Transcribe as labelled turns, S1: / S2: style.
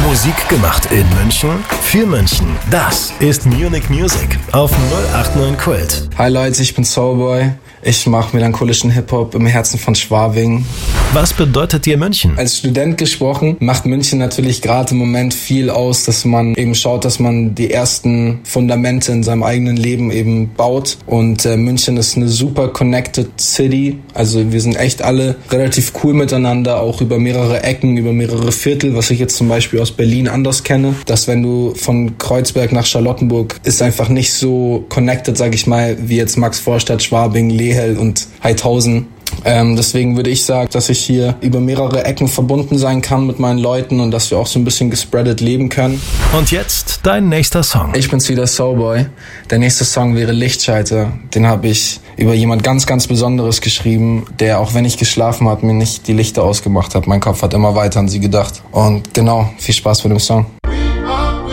S1: Musik gemacht in München, für München. Das ist Munich Music auf 089 Kult.
S2: Hi Leute, ich bin Soulboy. Ich mache melancholischen Hip-Hop im Herzen von Schwabing.
S1: Was bedeutet dir München?
S2: Als Student gesprochen, macht München natürlich gerade im Moment viel aus, dass man eben schaut, dass man die ersten Fundamente in seinem eigenen Leben eben baut. Und München ist eine super connected City. Also wir sind echt alle relativ cool miteinander, auch über mehrere Ecken, über mehrere Viertel, was ich jetzt zum Beispiel aus Berlin anders kenne. Dass wenn du von Kreuzberg nach Charlottenburg ist einfach nicht so connected, sag ich mal, wie jetzt Maxvorstadt, Schwabing, Lehel und Heidhausen. Deswegen würde ich sagen, dass ich hier über mehrere Ecken verbunden sein kann mit meinen Leuten und dass wir auch so ein bisschen gespreadet leben können.
S1: Und jetzt dein nächster Song.
S2: Ich bin's wieder, Soulboy. Der nächste Song wäre Lichtschalter. Den habe ich über jemand ganz, ganz Besonderes geschrieben, der, auch wenn ich geschlafen habe, mir nicht die Lichter ausgemacht hat. Mein Kopf hat immer weiter an sie gedacht. Und genau, viel Spaß mit dem Song.